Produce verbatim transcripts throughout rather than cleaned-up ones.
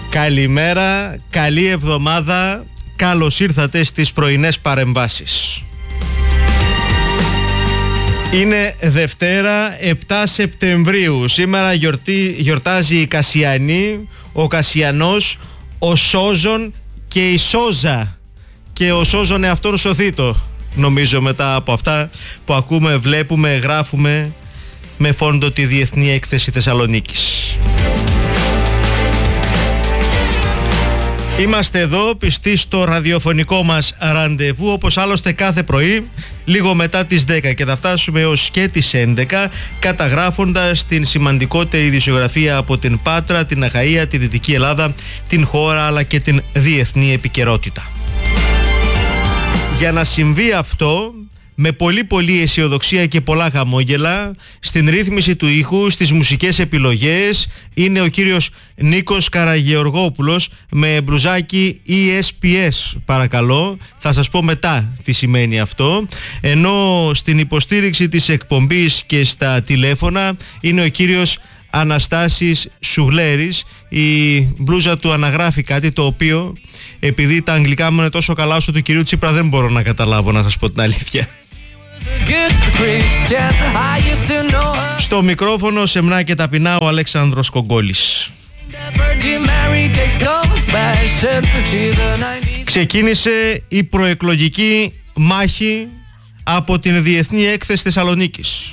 Καλημέρα, καλή εβδομάδα, καλώς ήρθατε στις πρωινές παρεμβάσεις. Είναι Δευτέρα επτά Σεπτεμβρίου. Σήμερα γιορτή, γιορτάζει η Κασιανή, ο Κασιανός, ο Σόζον και η Σόζα. Και ο Σόζον εαυτόν σωθήτο, νομίζω, μετά από αυτά που ακούμε, βλέπουμε, γράφουμε με φόντο τη Διεθνή Έκθεση Θεσσαλονίκης. Είμαστε εδώ πιστοί στο ραδιοφωνικό μας ραντεβού, όπως άλλωστε κάθε πρωί λίγο μετά τις δέκα, και θα φτάσουμε ως και τις έντεκα, καταγράφοντας την σημαντικότερη ειδησιογραφία από την Πάτρα, την Αχαΐα, τη Δυτική Ελλάδα, την χώρα αλλά και την διεθνή επικαιρότητα. Για να συμβεί αυτό, με πολύ πολύ αισιοδοξία και πολλά χαμόγελα, στην ρύθμιση του ήχου, στις μουσικές επιλογές, είναι ο κύριος Νίκος Καραγεωργόπουλος με μπλουζάκι ι ες πι ες, παρακαλώ. Θα σας πω μετά τι σημαίνει αυτό. Ενώ στην υποστήριξη της εκπομπής και στα τηλέφωνα είναι ο κύριος Αναστάσης Σουγλέρης. Η μπλούζα του αναγράφει κάτι το οποίο, επειδή τα αγγλικά μου είναι τόσο καλά όσο του κυρίου Τσίπρα, δεν μπορώ να καταλάβω, να σας πω την αλήθεια. Στο μικρόφωνο σεμνά και ταπεινά ο Αλέξανδρος Κογκόλης. Ξεκίνησε η προεκλογική μάχη από την Διεθνή Έκθεση Θεσσαλονίκης.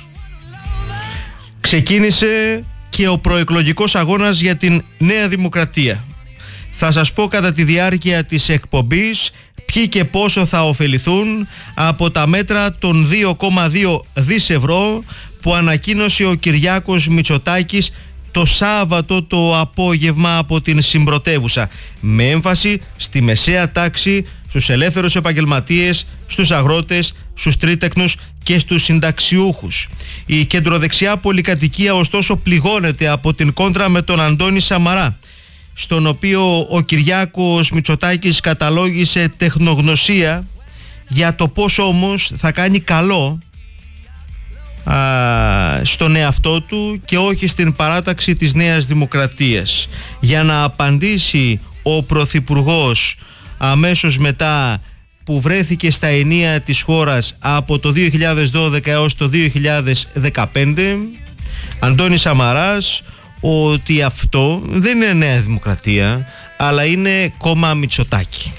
Ξεκίνησε και ο προεκλογικός αγώνας για την Νέα Δημοκρατία. Θα σας πω κατά τη διάρκεια της εκπομπής ποιοι και πόσο θα ωφεληθούν από τα μέτρα των δύο κόμμα δύο δισεκατομμύρια ευρώ που ανακοίνωσε ο Κυριάκος Μητσοτάκης το Σάββατο το απόγευμα από την Συμπρωτεύουσα, με έμφαση στη μεσαία τάξη, στους ελεύθερους επαγγελματίες, στους αγρότες, στους τρίτεκνους και στους συνταξιούχους. Η κεντροδεξιά πολυκατοικία ωστόσο πληγώνεται από την κόντρα με τον Αντώνη Σαμαρά, στον οποίο ο Κυριάκος Μητσοτάκης καταλόγισε τεχνογνωσία για το πώς όμως θα κάνει καλό α, στον εαυτό του και όχι στην παράταξη της Νέας Δημοκρατίας. Για να απαντήσει ο Πρωθυπουργός αμέσως μετά που βρέθηκε στα ενία της χώρας από το δύο χιλιάδες δώδεκα έως το δύο χιλιάδες δεκαπέντε, Αντώνης Σαμαράς, ότι αυτό δεν είναι Νέα Δημοκρατία, αλλά είναι κόμμα Μητσοτάκη.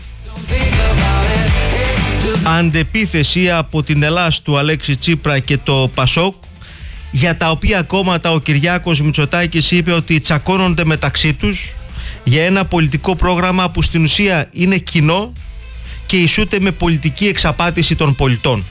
Αντεπίθεση από την Ελλάς του Αλέξη Τσίπρα και το Πασόκ, για τα οποία κόμματα ο Κυριάκος Μητσοτάκης είπε ότι τσακώνονται μεταξύ τους για ένα πολιτικό πρόγραμμα που στην ουσία είναι κοινό και ισούται με πολιτική εξαπάτηση των πολιτών.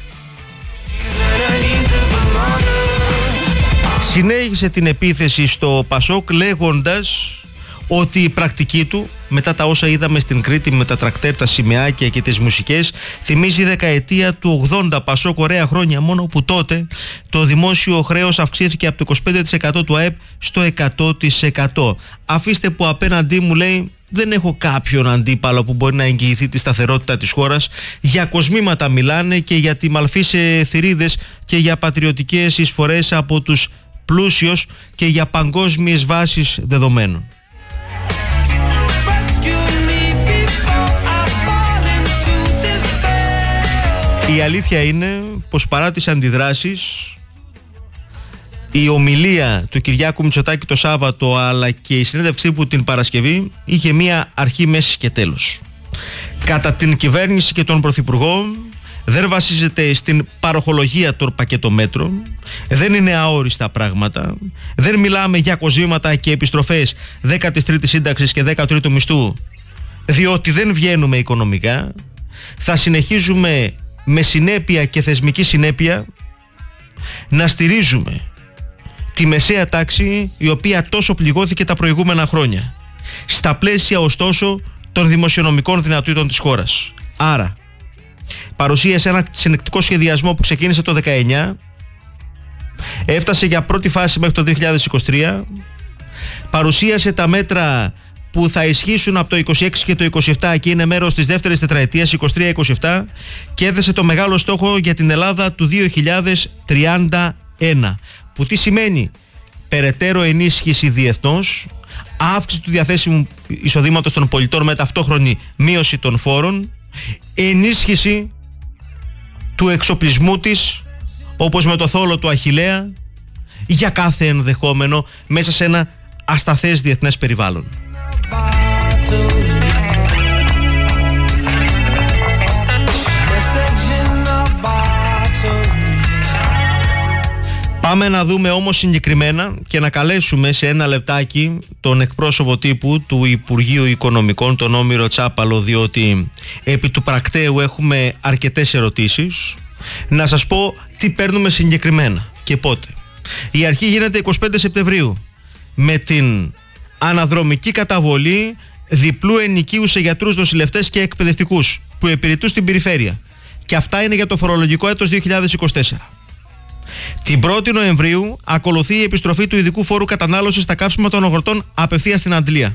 Συνέχισε την επίθεση στο Πασόκ λέγοντας ότι η πρακτική του, μετά τα όσα είδαμε στην Κρήτη με τα τρακτέρ, τα σημαίακια και τις μουσικές, θυμίζει δεκαετία του ογδόντα Πασόκ, ωραία χρόνια, μόνο που τότε το δημόσιο χρέος αυξήθηκε από το είκοσι πέντε τοις εκατό του ΑΕΠ στο εκατό τοις εκατό. Αφήστε που απέναντί μου, λέει, δεν έχω κάποιον αντίπαλο που μπορεί να εγγυηθεί τη σταθερότητα της χώρας. Για κοσμήματα μιλάνε και για τη μαλφή σε θηρίδες και για πατριωτικές εισφορές από τους πλούσιους και για παγκόσμιες βάσεις δεδομένων. Η αλήθεια είναι πως παρά τις αντιδράσεις, η ομιλία του Κυριάκου Μητσοτάκη το Σάββατο αλλά και η συνέντευξή που την Παρασκευή είχε μία αρχή, μέση και τέλος. Κατά την κυβέρνηση και τον Πρωθυπουργό δεν βασίζεται στην παροχολογία των πακετομέτρων, δεν είναι αόριστα πράγματα, δεν μιλάμε για κοσμήματα και επιστροφές δέκατης τρίτης σύνταξης και δέκατου τρίτου μισθού, διότι δεν βγαίνουμε οικονομικά. Θα συνεχίζουμε με συνέπεια και θεσμική συνέπεια να στηρίζουμε τη μεσαία τάξη, η οποία τόσο πληγώθηκε τα προηγούμενα χρόνια, στα πλαίσια ωστόσο των δημοσιονομικών δυνατοτήτων της χώρας. Άρα παρουσίασε ένα συνεκτικό σχεδιασμό που ξεκίνησε το δεκαεννιά, έφτασε για πρώτη φάση μέχρι το δύο χιλιάδες είκοσι τρία, παρουσίασε τα μέτρα που θα ισχύσουν από το είκοσι έξι και το είκοσι επτά και είναι μέρος της δεύτερης τετραετίας είκοσι τρία είκοσι επτά, και έθεσε το μεγάλο στόχο για την Ελλάδα του δύο χιλιάδες τριάντα ένα, που τι σημαίνει? Περαιτέρω ενίσχυση διεθνώς, αύξηση του διαθέσιμου εισοδήματος των πολιτών με ταυτόχρονη μείωση των φόρων, ενίσχυση του εξοπλισμού της, όπως με το θόλο του Αχιλλέα, για κάθε ενδεχόμενο μέσα σε ένα ασταθές διεθνές περιβάλλον. Πάμε να δούμε όμως συγκεκριμένα και να καλέσουμε σε ένα λεπτάκι τον εκπρόσωπο τύπου του Υπουργείου Οικονομικών, τον Όμηρο Τσάπαλο, διότι επί του πρακτέου έχουμε αρκετές ερωτήσεις. Να σας πω τι παίρνουμε συγκεκριμένα και πότε. Η αρχή γίνεται εικοστή πέμπτη Σεπτεμβρίου με την αναδρομική καταβολή διπλού ενοικίου σε γιατρούς, νοσηλευτές και εκπαιδευτικούς που υπηρετούν στην περιφέρεια. Και αυτά είναι για το φορολογικό έτος δύο χιλιάδες είκοσι τέσσερα. Την πρώτη Νοεμβρίου ακολουθεί η επιστροφή του ειδικού φόρου κατανάλωσης στα καύσιμα των αγροτών απευθείας στην Αντλία.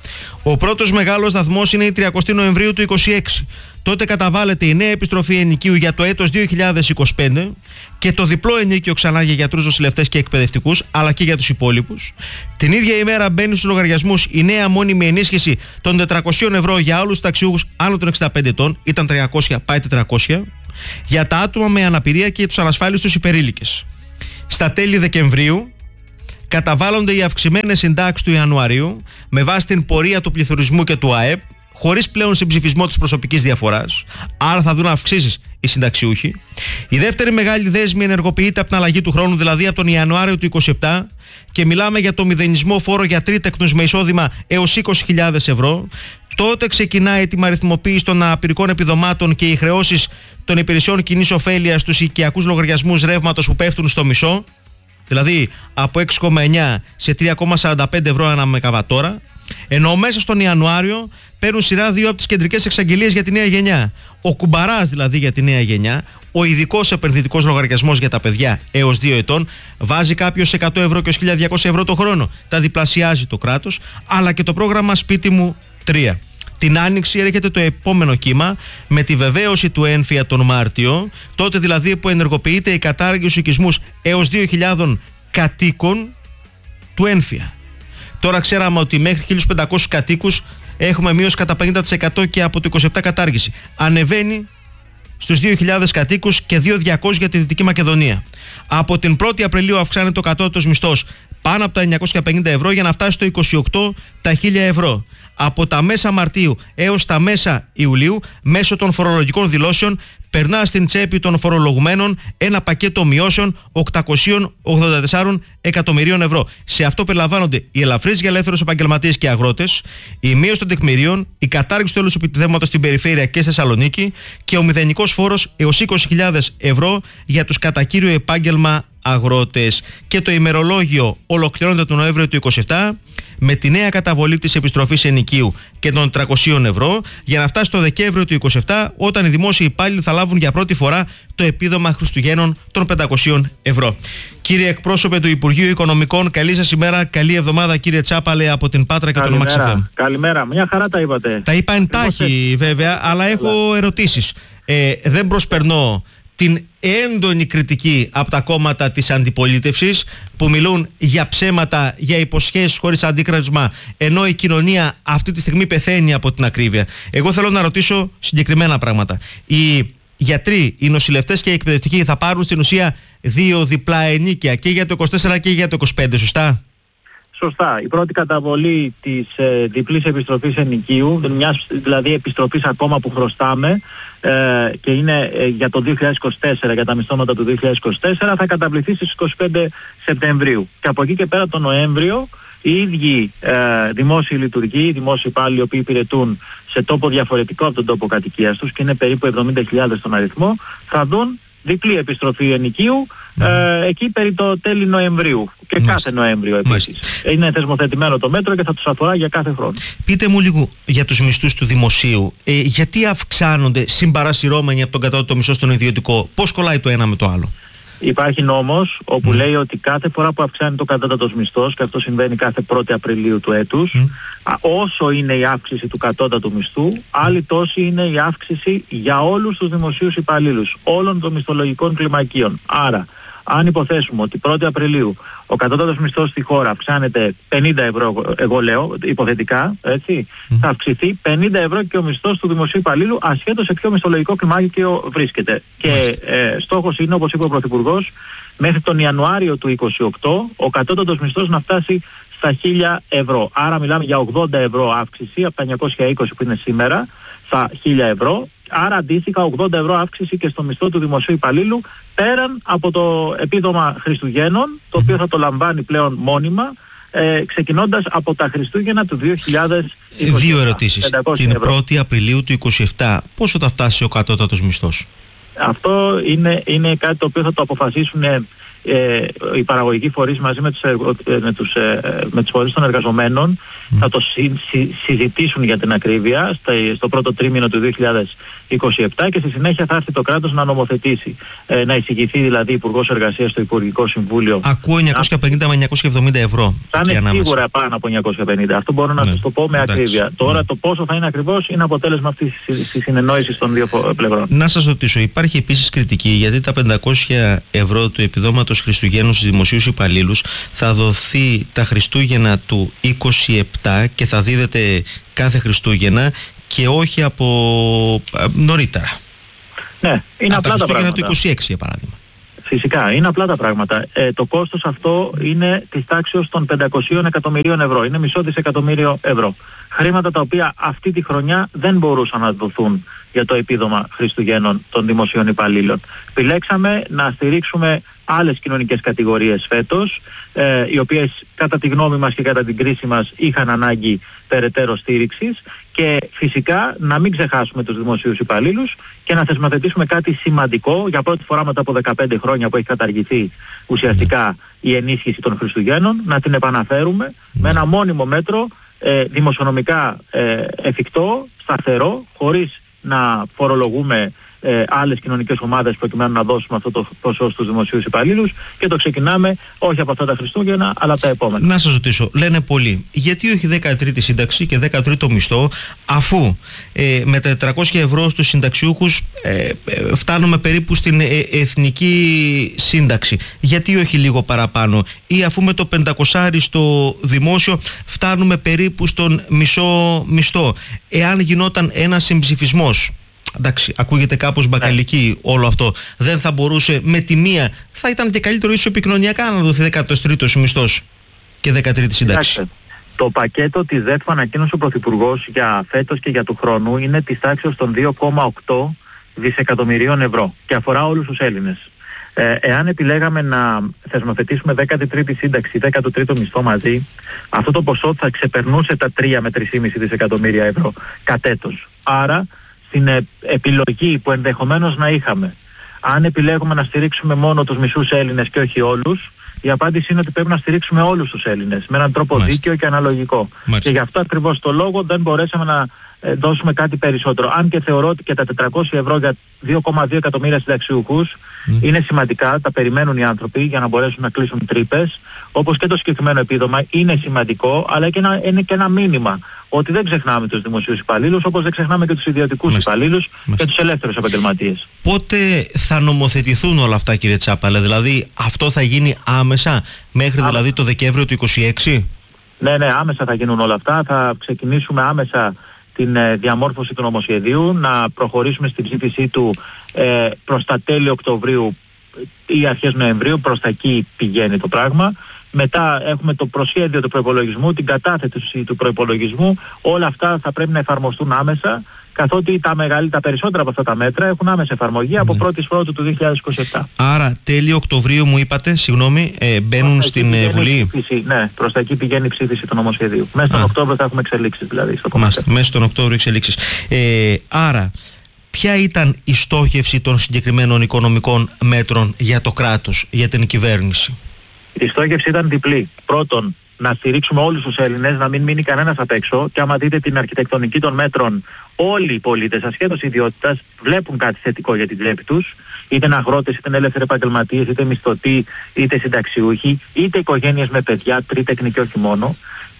Ο πρώτος μεγάλος σταθμός είναι η τριαντή Νοεμβρίου του είκοσι έξι. Τότε καταβάλλεται η νέα επιστροφή ενοικίου για το έτος δύο χιλιάδες είκοσι πέντε και το διπλό ενοίκιο ξανά για γιατρούς, νοσηλευτές και εκπαιδευτικούς, αλλά και για τους υπόλοιπους. Την ίδια ημέρα μπαίνει στους λογαριασμούς η νέα μόνιμη ενίσχυση των τετρακοσίων ευρώ για όλους τους ταξιούχους άνω των εξήντα πέντε ετών, ήταν τριακόσια, πάει τετρακόσια, για τα άτομα με αναπηρία και τους ανασφάλιστους υπερήλικες. Στα τέλη Δεκεμβρίου καταβάλλονται οι αυξημένες συντάξεις του Ιανουαρίου με βάση την πορεία του πληθωρισμού και του ΑΕΠ, χωρίς πλέον συμψηφισμό της προσωπικής διαφοράς, άρα θα δουν αυξήσεις οι συνταξιούχοι. Η δεύτερη μεγάλη δέσμη ενεργοποιείται από την αλλαγή του χρόνου, δηλαδή από τον Ιανουάριο του είκοσι επτά, και μιλάμε για το μηδενισμό φόρο για τρίτεκνους με εισόδημα έως είκοσι χιλιάδες ευρώ. Τότε ξεκινάει τη αριθμοποίηση των αναπηρικών επιδομάτων και οι χρεώσεις των υπηρεσιών κοινής ωφέλειας στους οικιακούς λογαριασμούς ρεύματος που πέφτουν στο μισό, δηλαδή από έξι κόμμα εννιά σε τρία κόμμα σαράντα πέντε ευρώ ανά μεγαβατόρα, ενώ μέσα στον Ιανουάριο παίρνουν σειρά δύο από τις κεντρικές εξαγγελίες για τη νέα γενιά. Ο κουμπαράς δηλαδή για τη νέα γενιά, ο ειδικός επενδυτικός λογαριασμός για τα παιδιά έως δύο ετών, βάζει κάποιος εκατό ευρώ και ως χίλια διακόσια ευρώ το χρόνο. Τα διπλασιάζει το κράτος, αλλά και το πρόγραμμα Σπίτι μου τρία. Την Άνοιξη έρχεται το επόμενο κύμα με τη βεβαίωση του έμφυα τον Μάρτιο, τότε δηλαδή που ενεργοποιείται η κατάργηση οικισμούς έως δύο χιλιάδες κατοίκων του έμφυα. Τώρα ξέραμε ότι μέχρι χίλιους πεντακόσιους κατοίκους έχουμε μείωση κατά πενήντα τοις εκατό και από το είκοσι επτά κατάργηση. Ανεβαίνει στους δύο χιλιάδες κατοίκους και δύο χιλιάδες διακόσιους για τη Δυτική Μακεδονία. Από την πρώτη Απριλίου αυξάνεται ο κατώτατος μισθός πάνω από τα εννιακόσια πενήντα ευρώ για να φτάσει στο είκοσι οκτώ τα χίλια ευρώ. Από τα μέσα Μαρτίου έως τα μέσα Ιουλίου, μέσω των φορολογικών δηλώσεων, περνά στην τσέπη των φορολογουμένων ένα πακέτο μειώσεων οκτακόσια ογδόντα τέσσερα εκατομμυρίων ευρώ. Σε αυτό περιλαμβάνονται οι ελαφρύς για ελεύθερους επαγγελματίες και αγρότες, η μείωση των τεκμηρίων, η κατάργηση του τέλους επιτιδεύματος στην περιφέρεια και στη Θεσσαλονίκη και ο μηδενικός φόρος έως είκοσι χιλιάδες ευρώ για τους κατά κύριο επάγγελμα αγρότες. Και το ημερολόγιο ολοκληρώνεται τον Νοέμβριο του είκοσι επτά με τη νέα καταβολή της επιστροφής ενοικίου και των τριακοσίων ευρώ για να φτάσει το Δεκέμβριο του είκοσι επτά, όταν οι δημόσιοι υπάλληλοι θα λάβουν για πρώτη φορά το επίδομα Χριστουγέννων των πεντακοσίων ευρώ. Κύριε εκπρόσωπε του Υπουργείου Οικονομικών, καλή σας ημέρα, καλή εβδομάδα κύριε Τσάπαλε από την Πάτρα και τον Μαξ εφ εμ. Καλημέρα, μια χαρά τα είπατε. Τα είπα εντάχει βέβαια, αλλά έχω ερωτήσεις. Ε, δεν προσπερνώ την έντονη κριτική από τα κόμματα της αντιπολίτευσης που μιλούν για ψέματα, για υποσχέσεις χωρίς αντίκρισμα, ενώ η κοινωνία αυτή τη στιγμή πεθαίνει από την ακρίβεια. Εγώ θέλω να ρωτήσω συγκεκριμένα πράγματα. Οι γιατροί, οι νοσηλευτές και οι εκπαιδευτικοί θα πάρουν στην ουσία δύο διπλά ενίκια και για το είκοσι τέσσερα και για το είκοσι πέντε, σωστά? Σωστά. Η πρώτη καταβολή της ε, διπλής επιστροφής ενοικίου, μιας δηλαδή επιστροφής ακόμα που χρωστάμε ε, και είναι ε, για το δύο χιλιάδες είκοσι τέσσερα, για τα μισθώματα του δύο χιλιάδες είκοσι τέσσερα, θα καταβληθεί στις είκοσι πέντε Σεπτεμβρίου. Και από εκεί και πέρα τον Νοέμβριο οι ίδιοι ε, δημόσιοι λειτουργοί, οι δημόσιοι υπάλληλοι οι οποίοι υπηρετούν σε τόπο διαφορετικό από τον τόπο κατοικίας τους και είναι περίπου εβδομήντα χιλιάδες στον αριθμό, θα δουν διπλή επιστροφή ενοικίου ε, εκεί περί το τέλη Νοεμβρίου και Μάλιστα. κάθε Νοέμβριο επίσης. Είναι θεσμοθετημένο το μέτρο και θα τους αφορά για κάθε χρόνο. Πείτε μου λίγο για τους μισθούς του δημοσίου. Ε, γιατί αυξάνονται συμπαρασυρώμενοι από τον κατώτατο μισθό στον ιδιωτικό? Πώς κολλάει το ένα με το άλλο? Υπάρχει νόμος όπου mm. λέει ότι κάθε φορά που αυξάνει το κατώτατος μισθός, και αυτό συμβαίνει κάθε πρώτη Απριλίου του έτους, mm. α, όσο είναι η αύξηση του κατώτατου μισθού, άλλη τόση είναι η αύξηση για όλους τους δημοσίους υπαλλήλους, όλων των μισθολογικών κλιμακίων. Άρα, Αν υποθέσουμε ότι πρώτη Απριλίου ο κατώτατος μισθός στη χώρα αυξάνεται πενήντα ευρώ, εγώ λέω, υποθετικά, έτσι, mm. θα αυξηθεί πενήντα ευρώ και ο μισθός του δημοσίου υπαλλήλου ασχέτως σε ποιο μισθολογικό κλιμάκιο βρίσκεται. Mm. Και ε, στόχος είναι, όπως είπε ο Πρωθυπουργός, μέχρι τον Ιανουάριο του είκοσι οκτώ ο κατώτατος μισθός να φτάσει στα χίλια ευρώ. Άρα μιλάμε για ογδόντα ευρώ αύξηση από τα εννιακόσια είκοσι που είναι σήμερα στα χίλια ευρώ. Άρα αντίστοιχα ογδόντα ευρώ αύξηση και στο μισθό του δημοσίου υπαλλήλου, πέραν από το επίδομα Χριστουγέννων, το οποίο θα το λαμβάνει πλέον μόνιμα, ε, ξεκινώντας από τα Χριστούγεννα του δύο χιλιάδες είκοσι. Δύο ερωτήσεις. Την πρώτη Απριλίου του είκοσι επτά πόσο θα φτάσει ο κατώτατος μισθός? Αυτό είναι, είναι κάτι το οποίο θα το αποφασίσουν ε, ε, οι παραγωγικοί φορείς μαζί με τους, ε, με τους, ε, με τους φορείς των εργαζομένων. Mm. Θα το συ, συ, συζητήσουν για την ακρίβεια στα, στο πρώτο τρίμηνο του δύο χιλιάδες είκοσι επτά και στη συνέχεια θα έρθει το κράτος να νομοθετήσει, ε, να εισηγηθεί δηλαδή Υπουργός Εργασίας στο Υπουργικό Συμβούλιο. Ακούω εννιακόσια πενήντα με εννιακόσια εβδομήντα ευρώ. Θα είναι σίγουρα πάνω από εννιακόσια πενήντα. Αυτό μπορώ να ναι. σας το πω με Εντάξει. ακρίβεια. Mm. Τώρα το πόσο θα είναι ακριβώς είναι αποτέλεσμα αυτής της συνεννόησης των δύο πλευρών. Να σας ρωτήσω, υπάρχει επίσης κριτική γιατί τα πεντακόσια ευρώ του επιδόματος Χριστουγέννου στους δημοσίους υπαλλήλους θα δοθεί τα Χριστούγεννα του είκοσι επτά και θα δίδεται κάθε Χριστούγεννα και όχι από α, νωρίτερα. Ναι, είναι Α, απλά τα, τα πράγματα. του είκοσι έξι για παράδειγμα. Φυσικά, είναι απλά τα πράγματα. Ε, το κόστος αυτό είναι της τάξης των πεντακόσια εκατομμυρίων ευρώ. Είναι μισό δισεκατομμύριο ευρώ. Χρήματα τα οποία αυτή τη χρονιά δεν μπορούσαν να δοθούν για το επίδομα Χριστουγέννων των δημοσίων υπαλλήλων. Επιλέξαμε να στηρίξουμε άλλες κοινωνικές κατηγορίες φέτος, ε, οι οποίες κατά τη γνώμη μας και κατά την κρίση μας είχαν ανάγκη περαιτέρω στήριξης και φυσικά να μην ξεχάσουμε τους δημοσίους υπαλλήλους και να θεσμοθετήσουμε κάτι σημαντικό για πρώτη φορά μετά από δεκαπέντε χρόνια που έχει καταργηθεί ουσιαστικά η ενίσχυση των Χριστουγέννων, να την επαναφέρουμε με ένα μόνιμο μέτρο ε, δημοσιονομικά ε, εφικτό, σταθερό, χωρίς να φορολογούμε ε, άλλες κοινωνικές ομάδες προκειμένου να δώσουμε αυτό το ποσό στους δημοσίους υπαλλήλους και το ξεκινάμε όχι από αυτά τα Χριστούγεννα αλλά από τα επόμενα. Να σας ρωτήσω, λένε πολλοί, γιατί όχι δεκατρίτη σύνταξη και δεκατρίτο μισθό αφού ε, με τα τετρακόσια ευρώ στους συνταξιούχους ε, ε, φτάνουμε περίπου στην ε, εθνική σύνταξη? Γιατί όχι λίγο παραπάνω? Ή αφού με το πεντακόσια στο δημόσιο φτάνουμε περίπου στον μισό μισθό? Εάν γινόταν ένας συμψηφισμός, εντάξει, ακούγεται κάπως μπακαλική όλο αυτό, δεν θα μπορούσε με τη μία, θα ήταν και καλύτερο ίσως επικοινωνιακά να δοθεί δέκατος τρίτος μισθός και δεκατρίτη σύνταξη? Κοιτάξτε, το πακέτο της ΔΕΤ που ανακοίνωσε ο Πρωθυπουργός για φέτος και για του χρόνου είναι της τάξης των δύο κόμμα οκτώ δισεκατομμυρίων ευρώ και αφορά όλους τους Έλληνες. Ε, εάν επιλέγαμε να θεσμοθετήσουμε δέκατη τρίτη σύνταξη, δέκατο τρίτο μισθό μαζί, αυτό το ποσό θα ξεπερνούσε τα τρία με τρία κόμμα πέντε δισεκατομμύρια ευρώ κατ' έτος. Άρα, στην ε, επιλογή που ενδεχομένως να είχαμε, αν επιλέγουμε να στηρίξουμε μόνο τους μισούς Έλληνες και όχι όλους, η απάντηση είναι ότι πρέπει να στηρίξουμε όλους τους Έλληνες με έναν τρόπο Μάλιστα. δίκαιο και αναλογικό. Μάλιστα. Και γι' αυτό ακριβώς το λόγο δεν μπορέσαμε να ε, δώσουμε κάτι περισσότερο. Αν και θεωρώ ότι και τα τετρακόσια ευρώ για δύο κόμμα δύο εκατομμύρια συνταξιούχους mm. είναι σημαντικά, τα περιμένουν οι άνθρωποι για να μπορέσουν να κλείσουν τρύπες, όπως και το συγκεκριμένο επίδομα είναι σημαντικό, αλλά και ένα, είναι και ένα μήνυμα ότι δεν ξεχνάμε τους δημοσίους υπαλλήλους, όπως δεν ξεχνάμε και τους ιδιωτικούς υπαλλήλους και τους ελεύθερους επαγγελματίες. Πότε θα νομοθετηθούν όλα αυτά, κύριε Τσάπαλε? Δηλαδή αυτό θα γίνει άμεσα, μέχρι Ά... δηλαδή το Δεκέμβριο του είκοσι έξι? Ναι, ναι, άμεσα θα γίνουν όλα αυτά. Θα ξεκινήσουμε άμεσα την ε, διαμόρφωση του νομοσχεδίου, να προχωρήσουμε στην ψήφισή του ε, προς τα τέλη Οκτωβρίου ή αρχές Νοεμβρίου, προς τα εκεί πηγαίνει το πράγμα. Μετά έχουμε το προσχέδιο του προϋπολογισμού, την κατάθεση του προϋπολογισμού. Όλα αυτά θα πρέπει να εφαρμοστούν άμεσα, καθότι τα μεγαλύτερα, τα περισσότερα από αυτά τα μέτρα έχουν άμεση εφαρμογή από πρώτη Πρώτου του δύο χιλιάδες είκοσι επτά. Άρα τέλη Οκτωβρίου μου είπατε, συγγνώμη, ε, μπαίνουν στην ε, Βουλή. Ψήφιση, ναι, προς τα εκεί πηγαίνει η ψήφιση του νομοσχεδίου. Μέσα στον Οκτώβριο θα έχουμε εξελίξεις δηλαδή. Στο Μάλιστα, μέσα στον Οκτώβριο εξελίξεις. Ε, άρα, ποια ήταν η στόχευση των συγκεκριμένων οικονομικών μέτρων για το κράτος, για την κυβέρνηση? Η στόχευση ήταν διπλή. Πρώτον, να στηρίξουμε όλους τους Έλληνες, να μην μείνει κανένας απ' έξω, και άμα δείτε την αρχιτεκτονική των μέτρων, όλοι οι πολίτες ασχέτως ιδιότητας βλέπουν κάτι θετικό για την τσέπη τους, είτε είναι αγρότες, είτε είναι ελεύθεροι επαγγελματίες, είτε μισθωτοί, είτε συνταξιούχοι, είτε οικογένειες με παιδιά, τρίτεκνοι και όχι μόνο.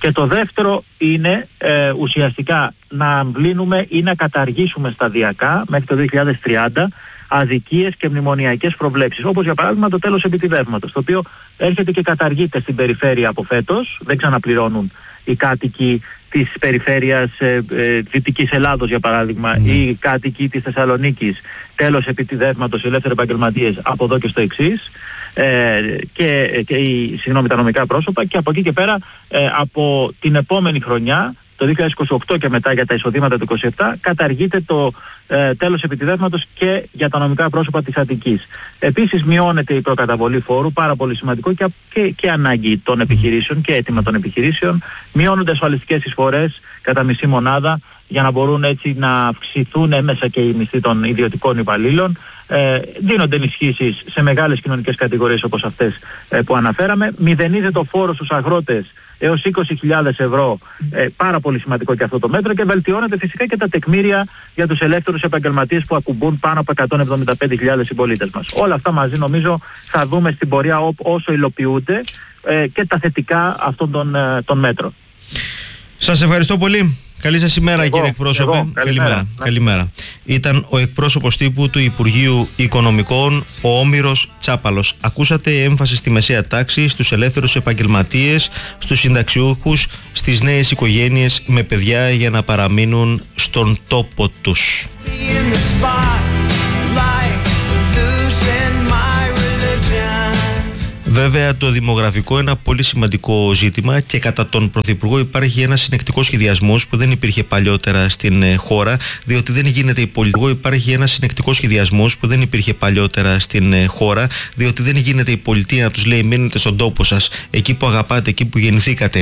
Και το δεύτερο είναι ε, ουσιαστικά να αμβλύνουμε ή να καταργήσουμε σταδιακά μέχρι το δύο χιλιάδες τριάντα αδικίες και μνημονιακές προβλέψεις, όπως για παράδειγμα το τέλος επιτιδεύματος, το οποίο έρχεται και καταργείται στην περιφέρεια από φέτος. Δεν ξαναπληρώνουν οι κάτοικοι της περιφέρειας ε, ε, Δυτικής Ελλάδος για παράδειγμα mm. ή οι κάτοικοι της Θεσσαλονίκης τέλος επιτιδεύματος, οι ελεύθεροι επαγγελματίες από εδώ και στο εξής ε, και, και οι, συγγνώμη, τα νομικά πρόσωπα, και από εκεί και πέρα ε, από την επόμενη χρονιά το δύο χιλιάδες είκοσι οκτώ και μετά για τα εισοδήματα του είκοσι επτά καταργείται το ε, τέλος επιτιδεύματος και για τα νομικά πρόσωπα της Αττικής. Επίσης μειώνεται η προκαταβολή φόρου, πάρα πολύ σημαντικό, και, και, και ανάγκη των επιχειρήσεων και αίτημα των επιχειρήσεων. Μειώνονται ασφαλιστικές εισφορές κατά μισή μονάδα για να μπορούν έτσι να αυξηθούν έμεσα και οι μισθοί των ιδιωτικών υπαλλήλων. Ε, δίνονται ενισχύσεις σε μεγάλες κοινωνικές κατηγορίες όπως αυτές ε, που αναφέραμε. Μηδενίζεται ο φόρος στους αγρότες έως είκοσι χιλιάδες ευρώ, ε, πάρα πολύ σημαντικό και αυτό το μέτρο, και βελτιώνεται φυσικά και τα τεκμήρια για τους ελεύθερους επαγγελματίες που ακουμπούν πάνω από εκατόν εβδομήντα πέντε χιλιάδες συμπολίτες μας. Όλα αυτά μαζί νομίζω θα δούμε στην πορεία όσο υλοποιούνται ε, και τα θετικά αυτών των, ε, των μέτρων. Σας ευχαριστώ πολύ. Καλή σας ημέρα, εγώ, κύριε εκπρόσωπε. Εγώ, καλημέρα. Καλημέρα. Καλημέρα. Ήταν ο εκπρόσωπος τύπου του Υπουργείου Οικονομικών, ο Όμηρος Τσάπαλος. Ακούσατε έμφαση στη μεσαία τάξη, στους ελεύθερους επαγγελματίες, στους συνταξιούχους, στις νέες οικογένειες με παιδιά για να παραμείνουν στον τόπο τους. Βέβαια, το δημογραφικό είναι ένα πολύ σημαντικό ζήτημα και κατά τον Πρωθυπουργό υπάρχει ένας συνεκτικός σχεδιασμός που δεν υπήρχε παλιότερα στην χώρα, διότι δεν γίνεται η πολιτική. Υπάρχει ένας συνεκτικός σχεδιασμός που δεν υπήρχε παλιότερα στην χώρα, διότι δεν γίνεται η πολιτεία να τους λέει μείνετε στον τόπο σας, εκεί που αγαπάτε, εκεί που γεννηθήκατε.